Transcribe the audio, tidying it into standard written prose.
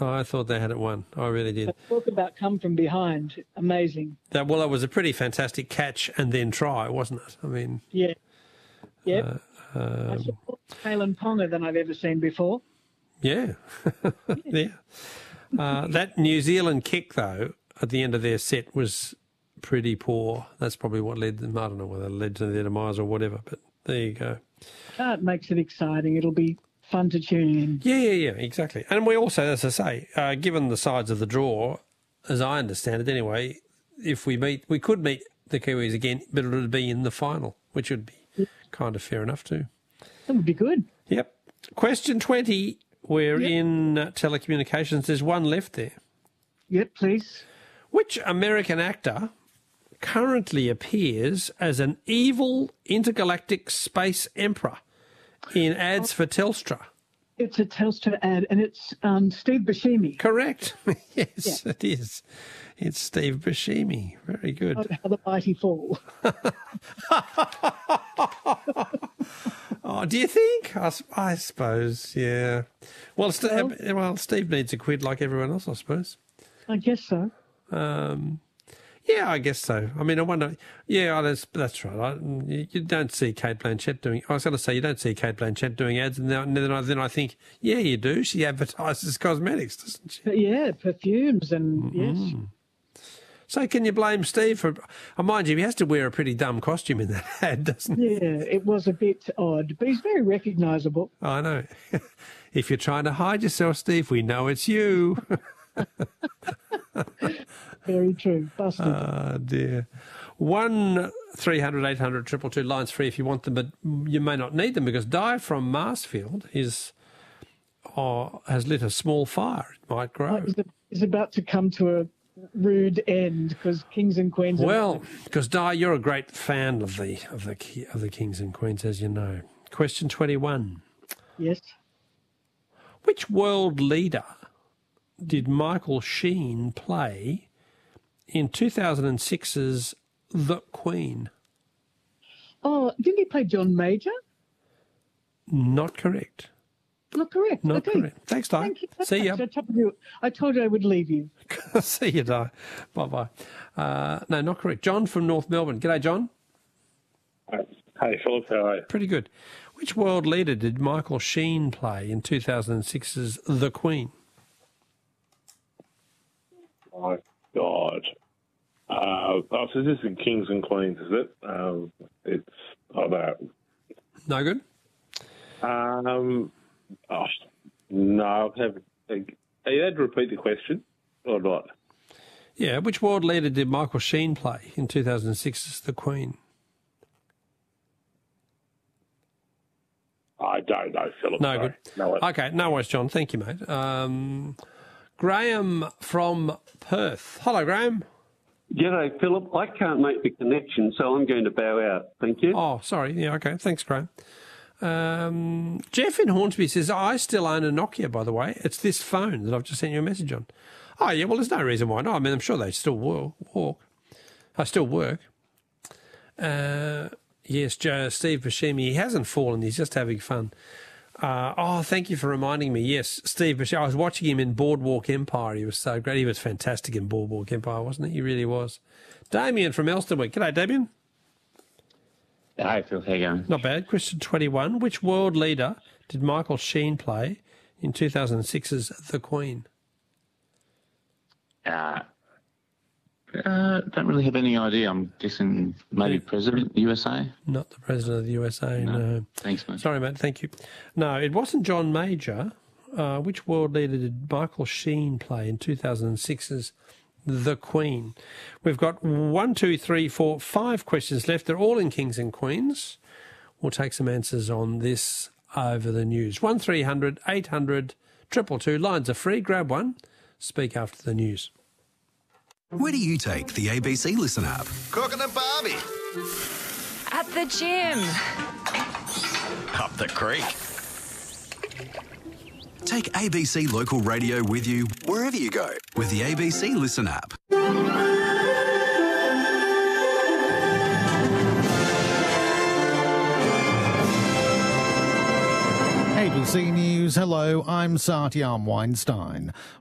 I thought they had it won. I really did. Talk about come from behind. Amazing. That was a pretty fantastic catch and then try, wasn't it? I mean... Yeah. Yep. I saw more Kalen Ponga than I've ever seen before. Yeah. Yeah. That New Zealand kick, though, at the end of their set was pretty poor. That's probably what led them. I don't know whether it led to their demise or whatever, but there you go. It makes it exciting. It'll be fun to tune in. Yeah, exactly. And we also, as I say, given the sides of the draw, as I understand it anyway, if we could meet the Kiwis again, but it would be in the final, which would be kind of fair enough too. That would be good. Yep. Question 20. We're in telecommunications. There's one left there. Yep, please. Which American actor currently appears as an evil intergalactic space emperor in ads for Telstra? It's a Telstra ad, and it's Steve Buscemi. Correct. Yes, It is. It's Steve Buscemi. Very good. How the mighty fall. Oh, do you think? I suppose, yeah. Well, Steve needs a quid like everyone else, I suppose. I guess so. Yeah, I guess so. I mean, I wonder. Yeah, that's right. You don't see Kate Blanchett doing. I was going to say you don't see Kate Blanchett doing ads, and then I think, yeah, you do. She advertises cosmetics, doesn't she? Yeah, perfumes and yes. So can you blame Steve for? Mind you, he has to wear a pretty dumb costume in that ad, doesn't he? Yeah, it was a bit odd, but he's very recognisable. I know. If you're trying to hide yourself, Steve, we know it's you. Very true. Busted. Oh, dear. 1-300-800 222 lines free if you want them, but you may not need them because Di from Marsfield has lit a small fire. It might grow. Is about to come to a rude end because Kings and Queens. Well, because Di, you're a great fan of the Kings and Queens, as you know. Question 21. Yes. Which world leader did Michael Sheen play in 2006's The Queen? Oh, didn't he play John Major? Not correct. Not correct. Not okay. correct. Thanks, Di. Thank you. See ya. I told you I would leave you. See you, Di. Bye-bye. No, not correct. John from North Melbourne. G'day, John. Hey, Philip. How are you? Pretty good. Which world leader did Michael Sheen play in 2006's The Queen? My God. So this is in Kings and Queens, is it? It's that. No good? No, are you able to repeat the question or not? Yeah, which world leader did Michael Sheen play in 2006's The Queen? I don't know, Philip. No sorry. good. No, okay, no worries, John. Thank you, mate. Graham from Perth. Hello, Graham. G'day, Philip. I can't make the connection, so I'm going to bow out. Thank you. Oh, sorry. Yeah, okay. Thanks, Graham. Jeff in Hornsby says, I still own a Nokia, by the way. It's this phone that I've just sent you a message on. Oh, yeah, well, there's no reason why not. I mean, I'm sure they still work. Yes, Steve Buscemi, he hasn't fallen. He's just having fun. Thank you for reminding me. Yes, Steve Buscemi. I was watching him in Boardwalk Empire. He was so great. He was fantastic in Boardwalk Empire, wasn't he? He really was. Damien from Elsternwick. G'day, Damien. Hi, Phil. How you going? Not bad. Question 21. Which world leader did Michael Sheen play in 2006's The Queen? Don't really have any idea. I'm guessing maybe President of the USA? Not the President of the USA, no. Thanks, mate. Sorry, mate. Thank you. No, it wasn't John Major. Which world leader did Michael Sheen play in 2006's The Queen? We've got 1, 2, 3, 4, 5 questions left. They're all in Kings and Queens. We'll take some answers on this over the news. 1300 800 222. Lines are free. Grab one. Speak after the news. Where do you take the ABC Listen app? Cooking a Barbie. At the gym. Up the creek. Take ABC Local Radio with you wherever you go with the ABC Listen app. ABC News, hello, I'm Satyam Weinstein.